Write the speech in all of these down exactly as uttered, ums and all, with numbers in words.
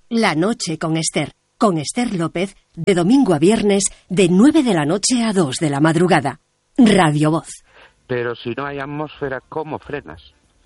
La noche con Esther. Con Esther López, de domingo a viernes, de nueve de la noche a dos de la madrugada. Radio Voz. Pero si no hay atmósfera, ¿cómo frenas?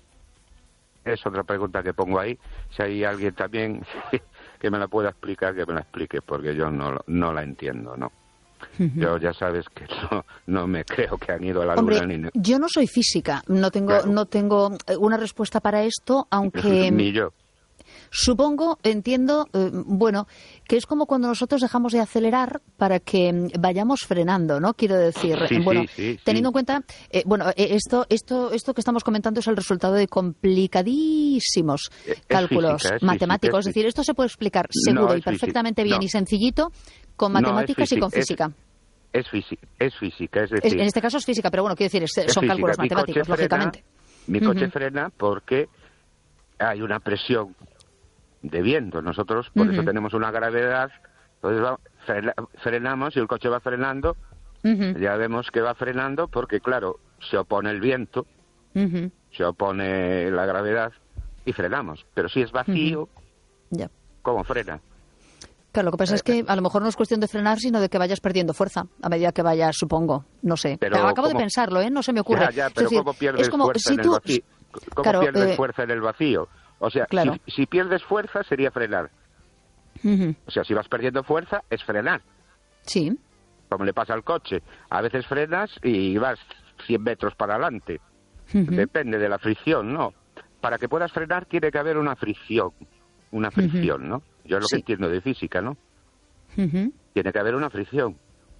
Es otra pregunta que pongo ahí. Si hay alguien también que me la pueda explicar, que me la explique, porque yo no, no la entiendo, ¿no? Uh-huh. Yo ya sabes que no, no me creo que han ido a la Hombre, luna ni... yo no soy física, no tengo, claro. no tengo una respuesta para esto, aunque... Ni yo. Supongo, entiendo, eh, bueno, que es como cuando nosotros dejamos de acelerar para que vayamos frenando, ¿no? Quiero decir, sí, bueno, sí, sí, teniendo sí. en cuenta, eh, bueno, eh, esto, esto, esto que estamos comentando es el resultado de complicadísimos es cálculos física, es matemáticos. Física, es decir, esto se puede explicar seguro no, y perfectamente física. bien no. y sencillito con matemáticas no, y con física. Es, es física, es física, es decir... Es, en este caso es física, pero bueno, quiero decir, es, es son física. cálculos Mi matemáticos, frena, lógicamente. Mi coche uh-huh. frena porque hay una presión de viento. Nosotros por uh-huh. eso tenemos una gravedad, entonces va, frena, frenamos y el coche va frenando, uh-huh. ya vemos que va frenando porque claro, se opone el viento, uh-huh. se opone la gravedad y frenamos, pero si es vacío, uh-huh. yeah. ¿cómo frena? Claro, lo que pasa eh, es que a lo mejor no es cuestión de frenar, sino de que vayas perdiendo fuerza a medida que vayas, supongo, no sé. Pero, pero acabo ¿cómo? de pensarlo, ¿eh? No se me ocurre. Ya, ya, pero es decir, ¿cómo pierdes es como, fuerza si en tú... el vacío? ¿Cómo claro, pierdes eh... fuerza en el vacío? O sea, claro. si, si pierdes fuerza sería frenar. Uh-huh. O sea, si vas perdiendo fuerza es frenar. Sí. Como le pasa al coche. A veces frenas y vas cien metros para adelante. Uh-huh. Depende de la fricción, ¿no? Para que puedas frenar tiene que haber una fricción. Una fricción, uh-huh. ¿no? Yo es lo sí. que entiendo de física, ¿no? Uh-huh. Tiene que haber una fricción.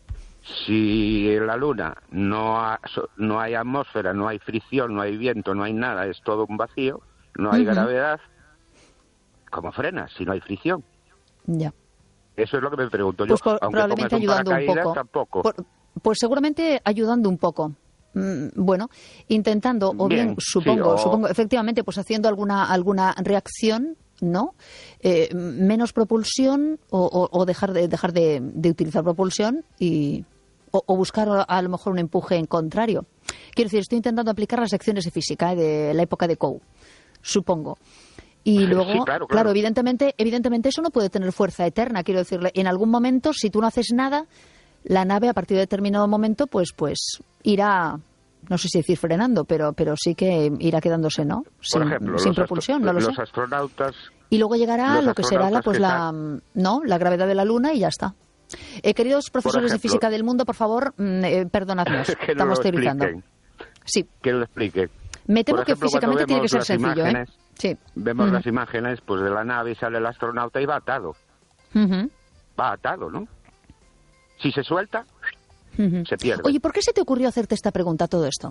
Si en la Luna no, ha, no hay atmósfera, no hay fricción, no hay viento, no hay nada, es todo un vacío, no hay uh-huh. gravedad, ¿cómo frenas si no hay fricción? Ya. Eso es lo que me pregunto pues yo. Por, Aunque probablemente ayudando un poco. Tampoco. Por, pues seguramente ayudando un poco. Mm, bueno, intentando, o bien, bien supongo, sí, o... supongo, efectivamente, pues haciendo alguna alguna reacción, ¿no? Eh, menos propulsión o, o, o dejar de dejar de, de utilizar propulsión y o, o buscar a, a lo mejor un empuje en contrario. Quiero decir, estoy intentando aplicar las lecciones de física ¿eh? de la época de Coe, supongo. Y luego, sí, claro, claro. claro, evidentemente, evidentemente eso no puede tener fuerza eterna. Quiero decirle, en algún momento, si tú no haces nada, la nave a partir de determinado momento, pues, pues irá, no sé si decir frenando, pero, pero sí que irá quedándose, ¿no? Sin, Por ejemplo, sin los propulsión, astro- no lo los sé. astronautas. Y luego llegará lo que será la, pues que la, están... no, la gravedad de la Luna y ya está. Eh, queridos profesores ejemplo, de física del mundo, por favor, eh, perdonadnos, que estamos no teorizando. Sí. Que lo explique. Me temo Por ejemplo, que físicamente tiene que ser sencillo, imágenes, ¿eh? Sí. Vemos uh-huh. las imágenes pues de la nave y sale el astronauta y va atado. Uh-huh. Va atado, ¿no? Si se suelta, uh-huh. se pierde. Oye, ¿por qué se te ocurrió hacerte esta pregunta todo esto?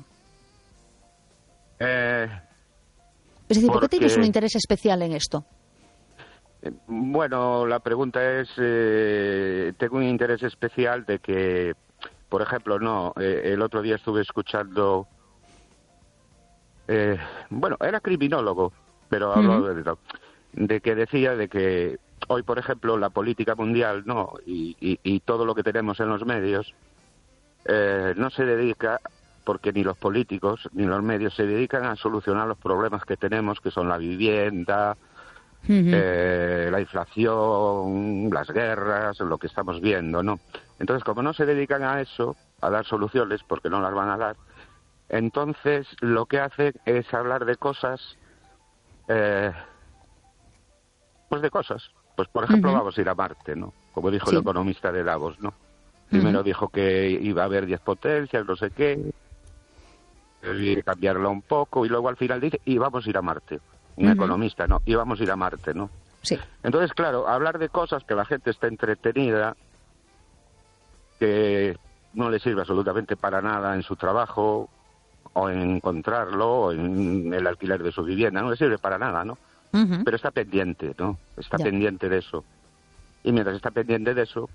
Eh, es decir, ¿por porque... qué tienes un interés especial en esto? Eh, bueno, la pregunta es, eh, tengo un interés especial de que, por ejemplo, no, eh, el otro día estuve escuchando... Eh, bueno, era criminólogo, pero habló uh-huh. de, de que decía de que hoy, por ejemplo, la política mundial, no, y, y, y todo lo que tenemos en los medios, eh, no se dedica, porque ni los políticos ni los medios se dedican a solucionar los problemas que tenemos, que son la vivienda, uh-huh. eh, la inflación, las guerras, lo que estamos viendo, ¿no? Entonces, como no se dedican a eso, a dar soluciones, porque no las van a dar, entonces lo que hace es hablar de cosas, eh, pues de cosas. Pues por ejemplo uh-huh. vamos a ir a Marte, ¿no? Como dijo sí. el economista de Davos, ¿no? Primero uh-huh. dijo que iba a haber diez potencias, no sé qué, y cambiarlo un poco, y luego al final dice, y vamos a ir a Marte. Un uh-huh. economista, ¿no? Y vamos a ir a Marte, ¿no? Sí. Entonces, claro, hablar de cosas que la gente está entretenida, que no le sirve absolutamente para nada en su trabajo, o en encontrarlo, o en el alquiler de su vivienda, no le sirve para nada, ¿no? Uh-huh. Pero está pendiente, ¿no? Está ya. pendiente de eso. Y mientras está pendiente de eso,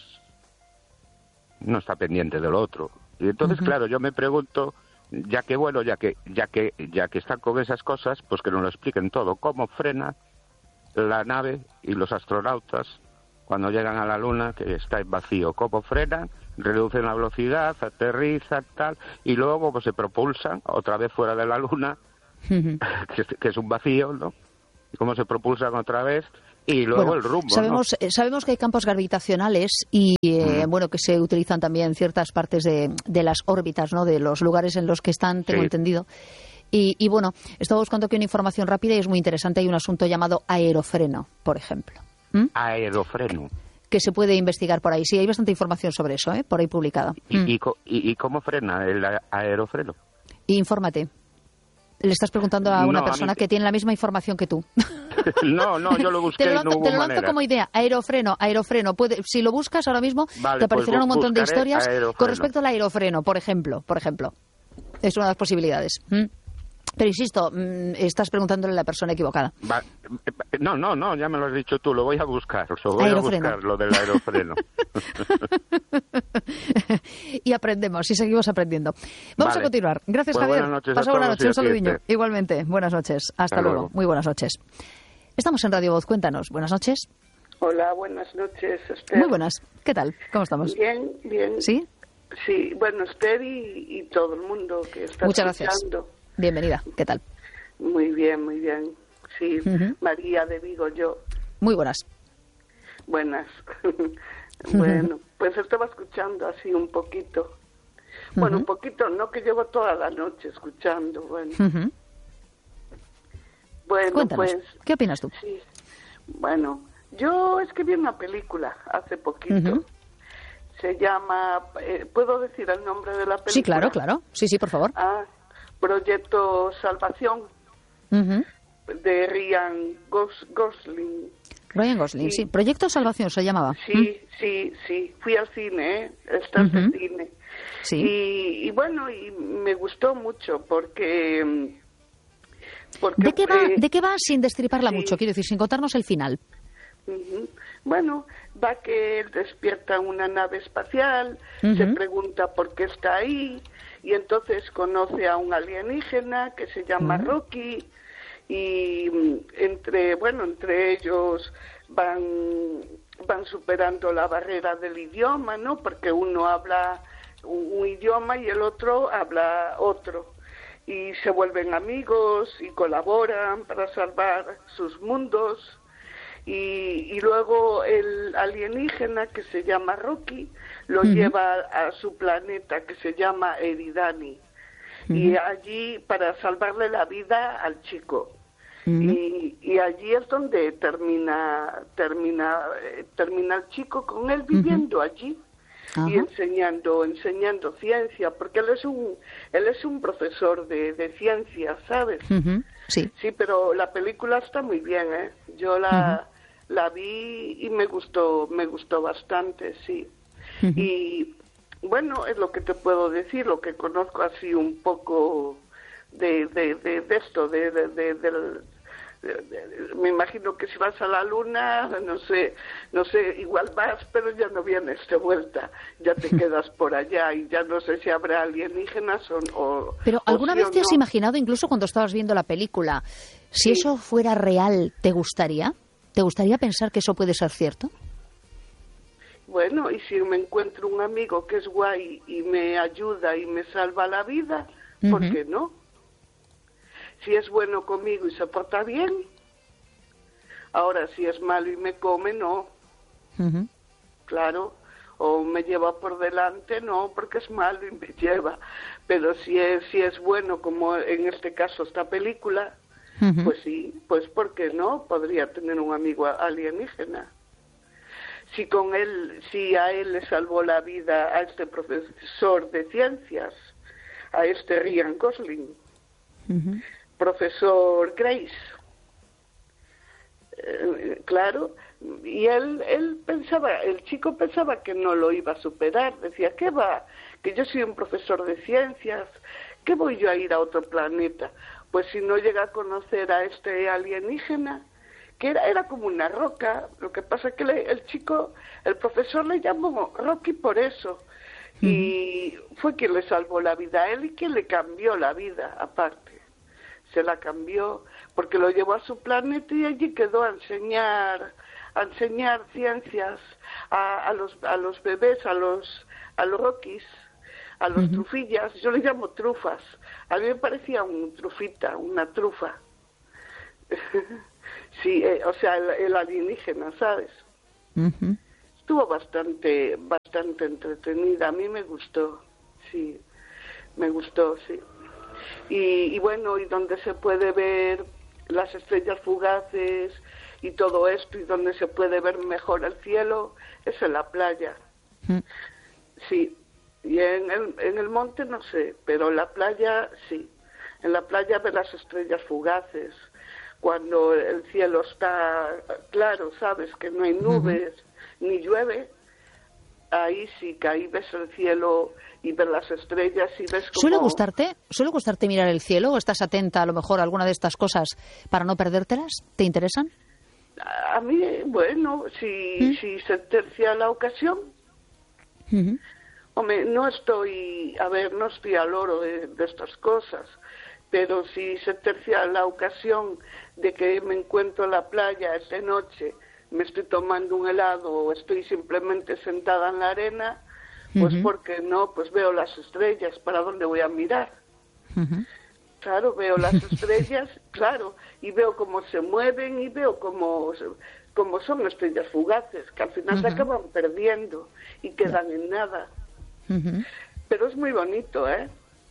no está pendiente de lo otro. Y entonces, uh-huh. claro, yo me pregunto, ya que bueno, ya que ya que ya que están con esas cosas, pues que nos lo expliquen todo. ¿Cómo frena la nave y los astronautas cuando llegan a la Luna, que está en vacío? ¿Cómo frenan? Reducen la velocidad, aterrizan, tal, y luego pues se propulsan otra vez fuera de la Luna, uh-huh. que, es, que es un vacío, ¿no? cómo se propulsan otra vez. Y luego bueno, el rumbo, sabemos, ¿no? sabemos que hay campos gravitacionales y eh, mm. bueno, que se utilizan también en ciertas partes de, de las órbitas, ¿no? De los lugares en los que están, tengo sí. entendido. Y, y bueno, estaba buscando aquí una información rápida y es muy interesante. Hay un asunto llamado aerofreno, por ejemplo. ¿Mm? Aerofreno. Que se puede investigar por ahí. Sí, hay bastante información sobre eso, ¿eh? Por ahí publicada. ¿Y, mm. y, y, y cómo frena el aerofreno? Infórmate. Le estás preguntando a una no, persona a mí... que tiene la misma información que tú. No, no, yo lo busqué te lo, y no hubo Te lo lanzo manera. como idea. Aerofreno, aerofreno. Puede, si lo buscas ahora mismo, vale, te aparecerán pues un montón de historias aerofreno. con respecto al aerofreno, por ejemplo. Por ejemplo. Es una de las posibilidades. ¿Mm? Pero insisto, estás preguntándole a la persona equivocada. Va, no, no, no, ya me lo has dicho tú, lo voy a buscar, lo voy aerofreno. a buscar, lo del aerofreno. Y aprendemos, y seguimos aprendiendo. Vamos vale. a continuar. Gracias, pues Javier. Buenas noches. Pasa buena noche, un saludinho. Igualmente, buenas noches. Hasta, Hasta luego. luego. Muy buenas noches. Estamos en Radio Voz, cuéntanos. Buenas noches. Hola, buenas noches, Esther. Muy buenas. ¿Qué tal? ¿Cómo estamos? Bien, bien. ¿Sí? Sí, bueno, Esther y, y todo el mundo que está Muchas escuchando. Gracias. Bienvenida, ¿qué tal? Muy bien, muy bien. Sí, uh-huh. María de Vigo, yo. Muy buenas. Buenas. Bueno, pues estaba escuchando así un poquito. Bueno, uh-huh. un poquito, no que llevo toda la noche escuchando, bueno. Uh-huh. Bueno, Cuéntanos, pues... ¿qué opinas tú? Sí, bueno, yo es que vi una película hace poquito. Uh-huh. Se llama... Eh, ¿Puedo decir el nombre de la película? Sí, claro, claro. Sí, sí, por favor. Ah, Proyecto Salvación, uh-huh. de Ryan Gos- Gosling. Ryan Gosling, sí. sí. Proyecto Salvación se llamaba. Sí, ¿Mm? sí, sí. Fui al cine, ¿eh? Estás uh-huh. de cine. Sí. Y, y bueno, y me gustó mucho porque... porque ¿De qué va, eh, ¿de qué va sin destriparla sí. mucho? Quiero decir, sin contarnos el final. Uh-huh. Bueno, va que él despierta una nave espacial, uh-huh. se pregunta por qué está ahí... Y entonces conoce a un alienígena que se llama uh-huh. Rocky y entre bueno entre ellos van van superando la barrera del idioma, ¿no? Porque uno habla un, un idioma y el otro habla otro y se vuelven amigos y colaboran para salvar sus mundos. Y, y luego el alienígena que se llama Rocky lo uh-huh. lleva a, a su planeta que se llama Eridani uh-huh. y allí para salvarle la vida al chico uh-huh. y, y allí es donde termina termina eh, termina el chico con él viviendo uh-huh. allí uh-huh. y enseñando enseñando ciencia porque él es un él es un profesor de, de ciencia, ¿sabes? Uh-huh. Sí. Sí, pero la película está muy bien, ¿eh? Yo la uh-huh. la vi y me gustó, me gustó bastante, sí. Uh-huh. Y bueno, es lo que te puedo decir, lo que conozco así un poco de, de, de, de esto, de, de, de, de, de, de, me imagino que si vas a la luna, no sé, no sé, igual vas, pero ya no vienes de vuelta, ya te quedas por allá y ya no sé si habrá alienígenas o... o pero ¿alguna o vez sí te has no? imaginado, incluso cuando estabas viendo la película, si sí. eso fuera real, ¿te gustaría? ¿Te gustaría pensar que eso puede ser cierto? Bueno, y si me encuentro un amigo que es guay y me ayuda y me salva la vida, ¿por uh-huh. qué no? Si es bueno conmigo y se porta bien. Ahora, si es malo y me come, no. Uh-huh. Claro. O me lleva por delante, no, porque es malo y me lleva. Pero si es, si es bueno, como en este caso esta película, uh-huh. pues sí, pues ¿por qué no? Podría tener un amigo alienígena. Si con él, si a él le salvó la vida a este profesor de ciencias, a este Ryan Gosling, uh-huh. profesor Grace, eh, claro, y él, él pensaba, el chico pensaba que no lo iba a superar, decía, ¿qué va? Que yo soy un profesor de ciencias, ¿qué voy yo a ir a otro planeta? Pues si no llega a conocer a este alienígena, que era, era como una roca, lo que pasa es que le, el chico, el profesor le llamó Rocky por eso, uh-huh. y fue quien le salvó la vida a él y quien le cambió la vida, aparte, se la cambió, porque lo llevó a su planeta y allí quedó a enseñar, a enseñar ciencias a, a los a los bebés, a los a los Rockies, a los uh-huh. trufillas, yo les llamo trufas, a mí me parecía un trufita, una trufa. Sí, eh, o sea, el, el alienígena, ¿sabes? Uh-huh. Estuvo bastante, bastante entretenida. A mí me gustó, sí, me gustó, sí. Y, y bueno, y donde se puede ver las estrellas fugaces y todo esto, y donde se puede ver mejor el cielo, es en la playa. Uh-huh. Sí, y en el, en el monte no sé, pero en la playa sí. En la playa ver las estrellas fugaces, cuando el cielo está claro, sabes, que no hay nubes, uh-huh. ni llueve, ahí sí que ahí ves el cielo y ves las estrellas y ves como... ¿Suele gustarte? ¿Suele gustarte mirar el cielo o estás atenta a lo mejor a alguna de estas cosas para no perdértelas? ¿Te interesan? A mí, bueno, si, ¿Mm? si se tercia la ocasión... Uh-huh. Hombre, no estoy, a ver, no estoy al oro de, de estas cosas, pero si se tercia la ocasión de que me encuentro en la playa esta noche, me estoy tomando un helado o estoy simplemente sentada en la arena, pues uh-huh. ¿por qué no? Pues veo las estrellas, ¿para dónde voy a mirar? Uh-huh. Claro, veo las estrellas, claro, y veo cómo se mueven y veo cómo... cómo son estrellas fugaces, que al final uh-huh. se acaban perdiendo y quedan yeah. en nada. Uh-huh. Pero es muy bonito, ¿eh?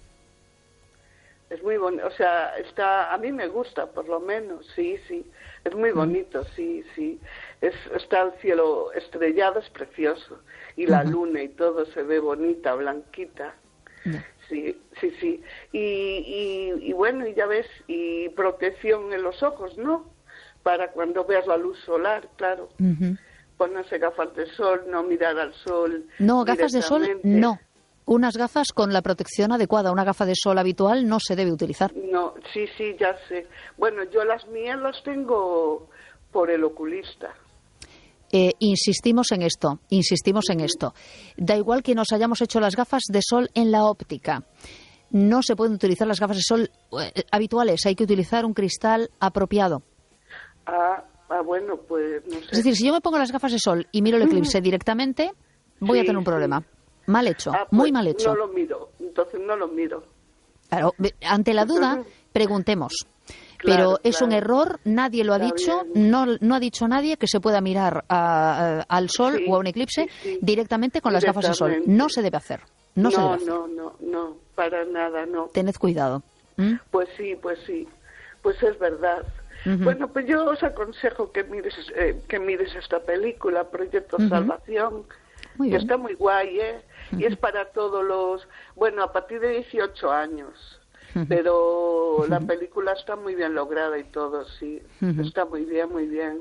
Es muy bonito, o sea, está, a mí me gusta, por lo menos, sí, sí, es muy bonito, uh-huh. sí, sí. Es, está el cielo estrellado, es precioso, y la uh-huh. luna y todo se ve bonita, blanquita. Yeah. Sí, sí, sí. Y, y, y bueno, y ya ves, y protección en los ojos, ¿no? Para cuando veas la luz solar, claro. Uh-huh. Ponerse gafas de sol, no mirar al sol. No, gafas de sol, no. Unas gafas con la protección adecuada. Una gafa de sol habitual no se debe utilizar. No, sí, sí, ya sé. Bueno, yo las mías las tengo por el oculista. Eh, insistimos en esto, insistimos uh-huh. en esto. Da igual que nos hayamos hecho las gafas de sol en la óptica. No se pueden utilizar las gafas de sol eh, habituales. Hay que utilizar un cristal apropiado. Ah, ah, bueno, pues no sé. Es decir, si yo me pongo las gafas de sol y miro el eclipse uh-huh. directamente, voy sí, a tener un problema. Sí. Mal hecho, ah, pues muy mal hecho. No lo miro, entonces no lo miro. Claro, ante la duda, preguntemos. Claro, pero es claro. un error, nadie lo ha Está dicho, no, no ha dicho nadie que se pueda mirar a, a, al sol sí, o a un eclipse sí, sí. directamente con las gafas de sol. No se debe hacer. No, no, se debe hacer. no, no, no, para nada, no. Tened cuidado. ¿Mm? Pues sí, pues sí, pues es verdad. Uh-huh. Bueno, pues yo os aconsejo que mires eh, que mires esta película, Proyecto uh-huh. Salvación, muy que está muy guay, ¿eh? Uh-huh. Y es para todos los, bueno, a partir de dieciocho años, uh-huh. pero uh-huh. la película está muy bien lograda y todo, sí, uh-huh. está muy bien, muy bien.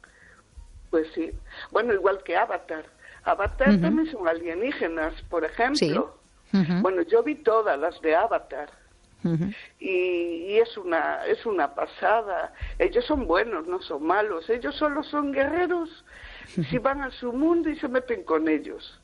Pues sí. Bueno, igual que Avatar. Avatar uh-huh. también son alienígenas, por ejemplo. Sí. Uh-huh. Bueno, yo vi todas las de Avatar. Uh-huh. Y, y es una es una pasada. Ellos son buenos, no son malos. Ellos solo son guerreros uh-huh. si van a su mundo y se meten con ellos,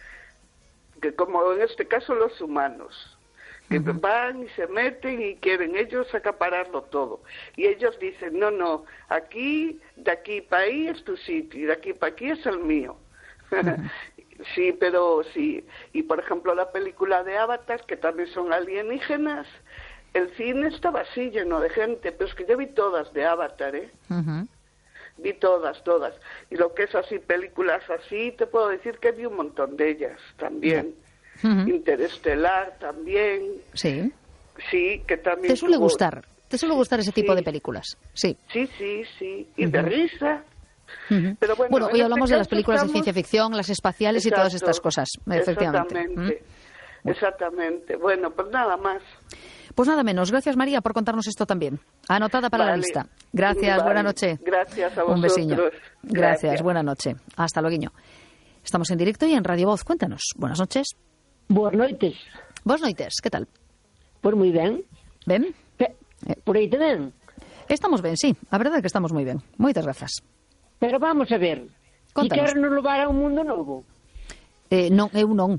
que como en este caso los humanos, que uh-huh. van y se meten y quieren ellos acapararlo todo, y ellos dicen no, no, aquí, de aquí para ahí es tu sitio y de aquí para aquí es el mío. Uh-huh. Sí, pero sí. Y por ejemplo la película de Avatar, que también son alienígenas, el cine estaba así lleno de gente, pero es que yo vi todas de Avatar, ¿eh? Uh-huh. Vi todas, todas. Y lo que es así, películas así, te puedo decir que vi un montón de ellas también. Uh-huh. Interestelar también. Sí. Sí, que también... ¿Te suele tuvo... gustar? ¿Te suele gustar ese tipo sí. de películas? Sí. Sí, sí, sí. Y uh-huh. de risa... Uh-huh. Pero bueno, bueno, hoy hablamos este de las películas estamos... de ciencia ficción, las espaciales Exacto, y todas estas cosas, efectivamente. Exactamente, ¿Mm? exactamente. Bueno, pues nada más. Pues nada menos. Gracias, María, por contarnos esto también. Anotada para vale. la lista. Gracias, vale. buena noche. Gracias a vosotros. Un besiño. Gracias, Gracias. buena noche. Hasta luego. Estamos en directo y en Radio Voz. Cuéntanos. Buenas noches. Buenas noites. Buenas noites, ¿qué tal? Pues muy ben. Ben? Pe por aí te ven? Estamos ben, sí. A verdade é que estamos moi ben. Moitas grazas. Pero vamos a ver. Si queres nos levar a un mundo novo. Eh, non, eu non.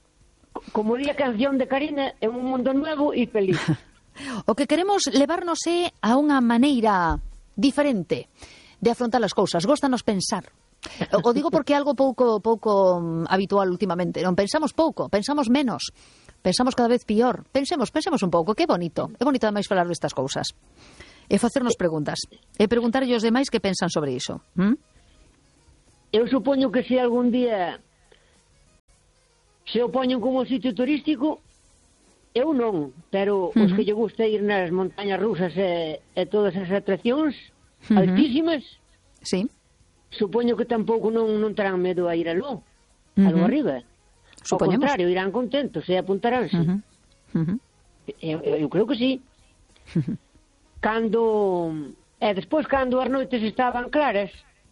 Como di a canción de Karina, é un mundo novo e feliz. O que queremos levarnos é a unha maneira diferente de afrontar as cousas. Góstanos pensar. O digo porque é algo pouco pouco habitual últimamente. Non pensamos pouco, pensamos menos. Pensamos cada vez pior. Pensemos, pensemos un pouco. Que bonito. É bonito ademais falar destas cousas. E facernos preguntas. E preguntarlle aos demais que pensan sobre iso. ¿Mm? Eu supoño que se algún día se o poñen como sitio turístico, eu non, pero uh-huh. os que lle gusta ir nas montañas rusas e, e todas as atraccións uh-huh. altísimas, sí. supoño que tampouco non, non terán medo a ir aló, uh-huh. aló arriba. Ao contrario, irán contentos e apuntaránse. Uh-huh. Uh-huh. Eu, eu creo que sí. Uh-huh. Cando... E despois, cando as noites estaban claras,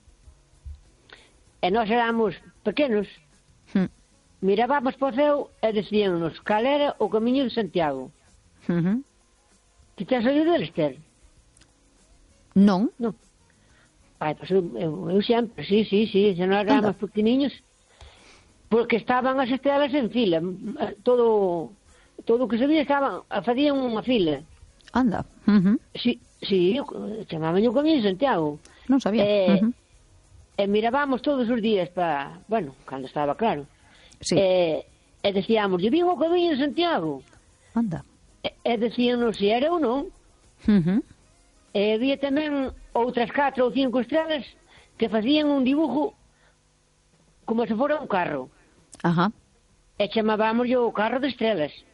e nós éramos pequenos, uh-huh. mirábamos para o ceo e decíanos cal era o camiño de Santiago. Uh-huh. Ti tens oído del, Esther? Non. Non. Ai, pois eu, eu, eu sempre, sí, sí, sí, xa non éramos pequeniños, porque estaban as estrelas en fila, todo todo o que se vía estaban, facían unha fila. Anda. Uh-huh. Sí, sí, chamaban o camiño de Santiago. Non sabía. E, uh-huh. e mirábamos todos os días para, bueno, cando estaba claro. Sí. E, e decíamos, "Lle vin o camiño de Santiago." Anda. E, e decíanos se era ou non. Uh-huh. E había tamén outras catro ou cinco estrelas que facían un dibujo como se fora un carro. Ajá. E chamábamos o carro de estrelas.